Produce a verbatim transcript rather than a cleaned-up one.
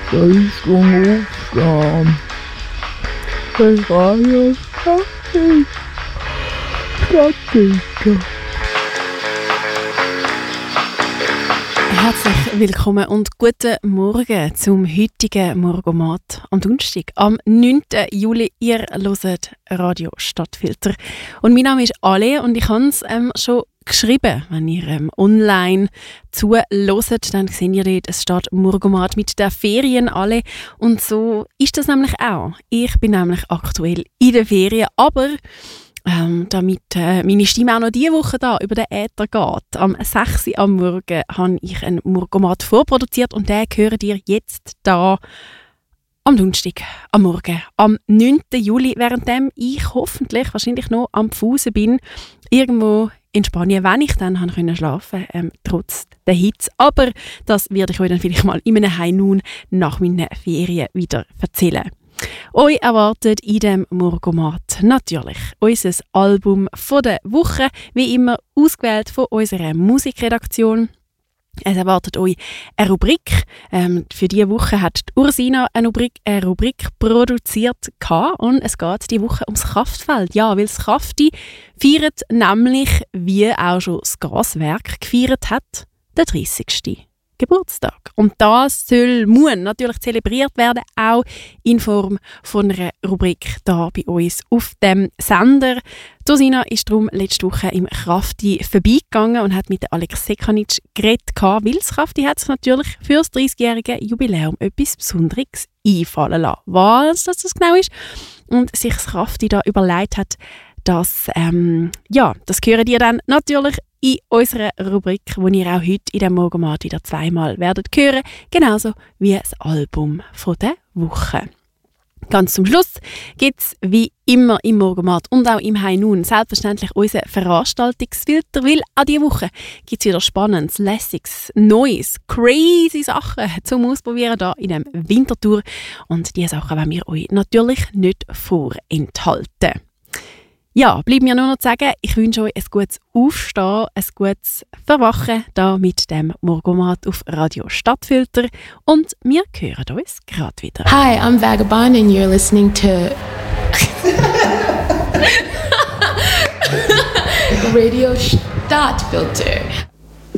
Leistung aufgehen. Das Radio Stadtfilter. Stadtfilter. Herzlich willkommen und guten Morgen zum heutigen Morgomat am Donnerstag, am neunten Juli. Ihr hört Radio Stadtfilter. Und mein Name ist Ale und ich habe es ähm, schon geschrieben. Wenn ihr ähm, online zuhört, dann seht ihr dort, es steht Morgomat mit den Ferien alle. Und so ist das nämlich auch. Ich bin nämlich aktuell in den Ferien, aber Ähm, damit äh, meine Stimme auch noch diese Woche da über den Äther geht. Am sechs Uhr am Morgen habe ich einen Morgomat vorproduziert und den hört ihr jetzt da am Donnerstag, am Morgen, am neunten Juli, währenddem ich hoffentlich, wahrscheinlich noch am Pfusen bin, irgendwo in Spanien, wenn ich dann habe können schlafen, ähm, trotz der Hitze. Aber das werde ich euch dann vielleicht mal in einem High-Noon nach meinen Ferien wieder erzählen. Euch erwartet in diesem Morgomat natürlich unser Album von der Woche, wie immer ausgewählt von unserer Musikredaktion. Es erwartet euch eine Rubrik. Ähm, für diese Woche hat die Ursina eine Rubrik, eine Rubrik produziert und es geht diese Woche ums Kraftfeld. Ja, weil das Krafti feiert nämlich, wie auch schon das Gaswerk gefeiert hat, den dreißigsten Geburtstag. Und das soll, muss natürlich zelebriert werden, auch in Form von einer Rubrik da bei uns auf dem Sender. Ursina ist darum letzte Woche im Krafti vorbeigegangen und hat mit Alex Sekanic geredet, weil das Krafti hat sich natürlich für das dreißigjährige Jubiläum etwas Besonderes einfallen lassen. Was das genau ist und sich das Krafti da überlegt hat, das, ähm, ja, das hören ihr dann natürlich in unserer Rubrik, die ihr auch heute in dem Morgomat wieder zweimal werdet hören, genauso wie das Album von der Woche. Ganz zum Schluss gibt es wie immer im Morgomat und auch im High-Noon selbstverständlich unseren Veranstaltungsfilter, weil an dieser Woche gibt es wieder Spannendes, Lässiges, Neues, crazy Sachen zum Ausprobieren hier in dem Wintertour. Und diese Sachen wollen wir euch natürlich nicht vorenthalten. Ja, bleibt mir nur noch zu sagen, ich wünsche euch ein gutes Aufstehen, ein gutes Verwachen da mit dem Morgomat auf Radio Stadtfilter und wir hören uns gerade wieder. Hi, I'm Vagabond and you're listening to Radio Stadtfilter.